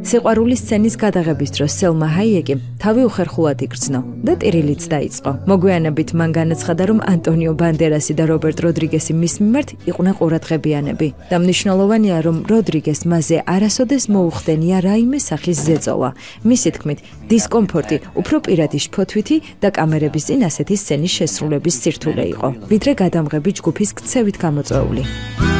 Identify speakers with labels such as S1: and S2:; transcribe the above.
S1: სიყვარულის სცენის გადაღების დროს სელმა ჰაიეკი თავი უხერხულად იგრძნო და ტირილიც დაიწყო. მოგვიანებით მან განაცხადა, რომ ანტონიო ბანდერასი და რობერტ როდრიგესი მის მიმართ იყვნენ ყურადღებიანები. და მნიშვნელოვანია, რომ როდრიგეს მასზე არასოდეს მოუხდენია რაიმე სახის ზეწოლა. მისი თქმით, დისკომფორტი უფრო პირადი შფოთვითი და კამერების წინ ასეთი სცენის შესრულების სირთულე იყო, ვიდრე გადამღები ჯგუფის ქცევით გამოწვეული.